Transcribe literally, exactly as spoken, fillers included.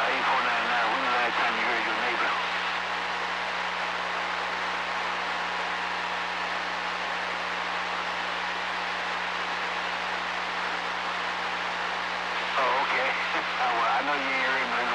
eight four nine nine, when the last time you heard your neighbor? Oh, okay. Oh, well, I know you ain't heard him